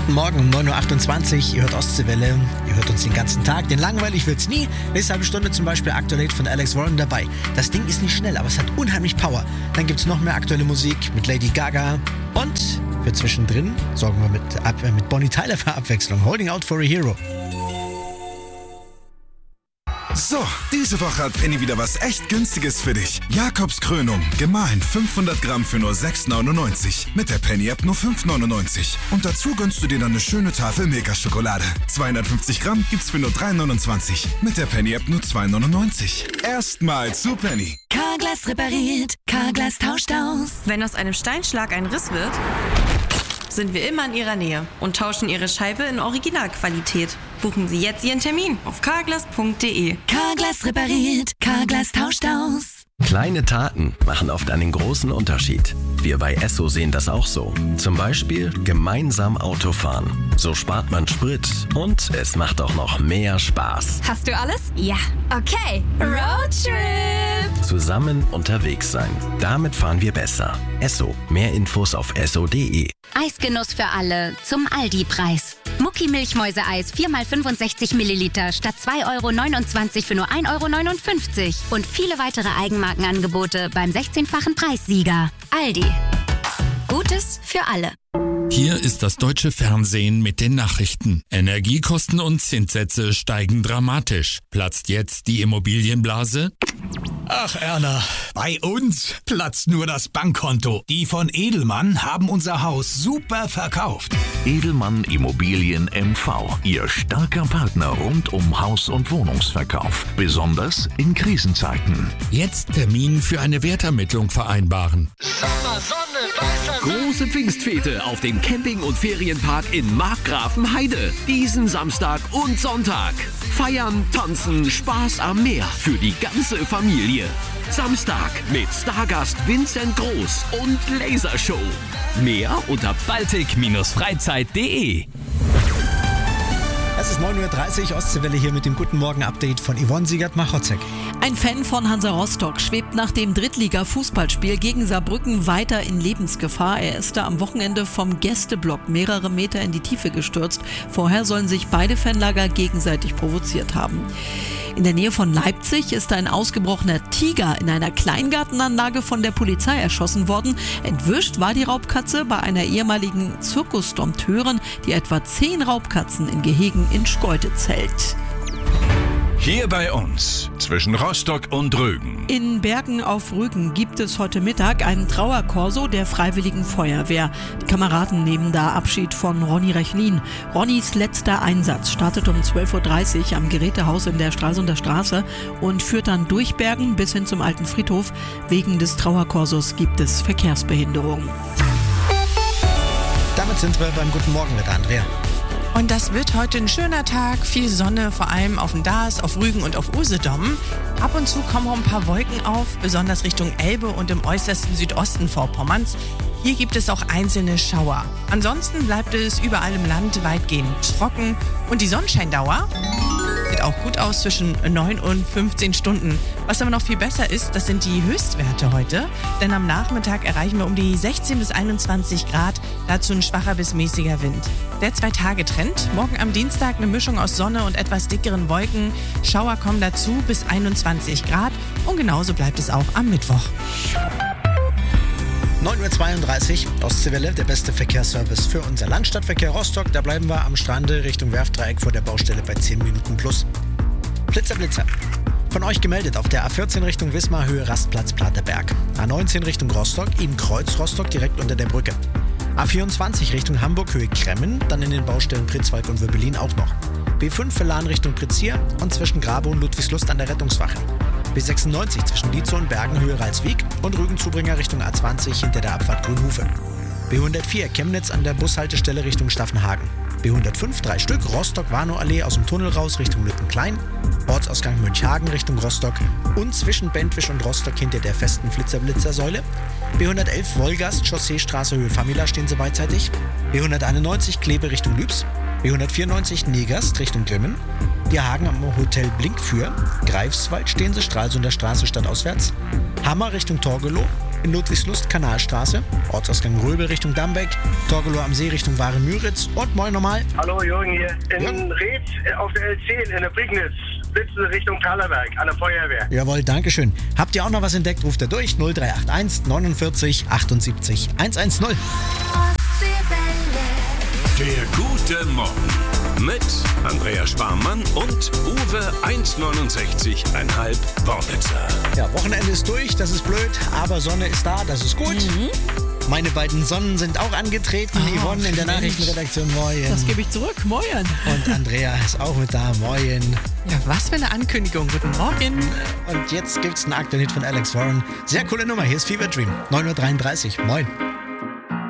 Guten Morgen um 9.28 Uhr. Ihr hört Ostseewelle. Ihr hört uns den ganzen Tag, denn langweilig wird's nie. Nächste halbe Stunde zum Beispiel Aktuell von Alex Warren dabei. Das Ding ist nicht schnell, aber es hat unheimlich Power. Dann gibt's noch mehr aktuelle Musik mit Lady Gaga. Und für zwischendrin sorgen wir mit Bonnie Tyler für Abwechslung. Holding Out for a Hero. So, diese Woche hat Penny wieder was echt Günstiges für dich. Jakobs Krönung, gemahlen 500 Gramm für nur 6,99. Mit der Penny-App nur 5,99. Und dazu gönnst du dir dann eine schöne Tafel Milka-Schokolade. 250 Gramm gibt's für nur 3,29. Mit der Penny-App nur 2,99. Erstmal zu Penny. Carglass repariert, Carglass tauscht aus. Wenn aus einem Steinschlag ein Riss wird, sind wir immer in Ihrer Nähe und tauschen Ihre Scheibe in Originalqualität. Buchen Sie jetzt Ihren Termin auf carglass.de. Carglass repariert, Carglass tauscht aus. Kleine Taten machen oft einen großen Unterschied. Wir bei Esso sehen das auch so. Zum Beispiel gemeinsam Autofahren. So spart man Sprit und es macht auch noch mehr Spaß. Hast du alles? Ja. Okay. Roadtrip. Zusammen unterwegs sein. Damit fahren wir besser. Esso. Mehr Infos auf esso.de. Eisgenuss für alle zum Aldi-Preis. Mucki Milchmäuseeis 4x65 Milliliter statt 2,29 € für nur 1,59 € und viele weitere Eigenmarkenangebote beim 16-fachen Preissieger. Aldi. Gutes für alle. Hier ist das deutsche Fernsehen mit den Nachrichten. Energiekosten und Zinssätze steigen dramatisch. Platzt jetzt die Immobilienblase? Ach Erna, bei uns platzt nur das Bankkonto. Die von Edelmann haben unser Haus super verkauft. Edelmann Immobilien MV, Ihr starker Partner rund um Haus- und Wohnungsverkauf. Besonders in Krisenzeiten. Jetzt Termin für eine Wertermittlung vereinbaren. Sommer, Sonne, weißer Große Pfingstfete auf dem Camping- und Ferienpark in Markgrafenheide. Diesen Samstag und Sonntag. Feiern, tanzen, Spaß am Meer für die ganze Familie. Samstag mit Stargast Vincent Groß und Lasershow. Mehr unter baltic-freizeit.de. Es ist 9.30 Uhr, Ostseewelle hier mit dem Guten Morgen-Update von Yvonne Siegert-Machotzek. Ein Fan von Hansa Rostock schwebt nach dem Drittliga-Fußballspiel gegen Saarbrücken weiter in Lebensgefahr. Er ist da am Wochenende vom Gästeblock mehrere Meter in die Tiefe gestürzt. Vorher sollen sich beide Fanlager gegenseitig provoziert haben. In der Nähe von Leipzig ist ein ausgebrochener Tiger in einer Kleingartenanlage von der Polizei erschossen worden. Entwischt war die Raubkatze bei einer ehemaligen Zirkusdompteurin, die etwa 10 Raubkatzen in Gehegen in Schkeuditz hält. Hier bei uns, zwischen Rostock und Rügen. In Bergen auf Rügen gibt es heute Mittag einen Trauerkorso der Freiwilligen Feuerwehr. Die Kameraden nehmen da Abschied von Ronny Rechlin. Ronnys letzter Einsatz startet um 12.30 Uhr am Gerätehaus in der Stralsunder Straße und führt dann durch Bergen bis hin zum alten Friedhof. Wegen des Trauerkorsos gibt es Verkehrsbehinderungen. Damit sind wir beim Guten Morgen mit Andrea. Und das wird heute ein schöner Tag, viel Sonne, vor allem auf dem Daas, auf Rügen und auf Usedom. Ab und zu kommen auch ein paar Wolken auf, besonders Richtung Elbe und im äußersten Südosten Vorpommerns. Hier gibt es auch einzelne Schauer. Ansonsten bleibt es überall im Land weitgehend trocken und die Sonnenscheindauer sieht auch gut aus zwischen 9 und 15 Stunden. Was aber noch viel besser ist, das sind die Höchstwerte heute. Denn am Nachmittag erreichen wir um die 16 bis 21 Grad, dazu ein schwacher bis mäßiger Wind. Der 2-Tage-Trend. Morgen am Dienstag eine Mischung aus Sonne und etwas dickeren Wolken. Schauer kommen dazu bis 21 Grad und genauso bleibt es auch am Mittwoch. 9.32 Uhr, Ostseewelle, der beste Verkehrsservice für unser Landstadtverkehr Rostock. Da bleiben wir am Strande Richtung Werftdreieck vor der Baustelle bei 10 Minuten plus. Blitzer, Blitzer. Von euch gemeldet auf der A14 Richtung Wismar, Höhe Rastplatz Platerberg. A19 Richtung Rostock, im Kreuz Rostock direkt unter der Brücke. A24 Richtung Hamburg, Höhe Kremmen, dann in den Baustellen Pritzwalk und Wöbelin auch noch. B5 Verlan Richtung Pritzhier und zwischen Grabe und Ludwigslust an der Rettungswache. B96 zwischen Dietze und Bergen, Höhe Ralswiek und Rügenzubringer Richtung A20 hinter der Abfahrt Grünhufe. B104 Chemnitz an der Bushaltestelle Richtung Staffenhagen. B105 3 Stück Rostock-Warnow-Allee aus dem Tunnel raus Richtung Lüttenklein. Ortsausgang Münchhagen Richtung Rostock und zwischen Bentwisch und Rostock hinter der festen Flitzer-Blitzer-Säule. B111 Wolgast, Chausseestraße Höhe Famila stehen sie beidseitig. B191 Kleve Richtung Lübs. B194 Negast Richtung Grimmen. Die Hagen am Hotel Blinkfür. Greifswald stehen sie Stralsunder Straße stadtauswärts. Hammer Richtung Torgelow. in Ludwigslust Kanalstraße, Ortsausgang Röbel Richtung Dambeck, Torgelow am See Richtung Ware-Müritz und moin nochmal. Hallo Jürgen hier. In Reetz auf der L10 in der Prignitz, Blitzen Richtung Thalerberg an der Feuerwehr. Jawohl, dankeschön. Habt ihr auch noch was entdeckt, ruft ihr durch 0381 49 78 110. Der gute Morgen mit Andrea Sparmann und Uwe 1,69,5 Worpitzer. Ja, Wochenende ist durch, das ist blöd, aber Sonne ist da, das ist gut. Meine beiden Sonnen sind auch angetreten. Yvonne in der Nachrichtenredaktion, moin. Das gebe ich zurück, moin. Und Andrea ist auch mit da, moin. Ja, was für eine Ankündigung, guten Morgen. Und jetzt gibt's einen aktuellen Hit von Alex Warren. Sehr coole Nummer, hier ist Fever Dream, 9:33 Uhr, moin.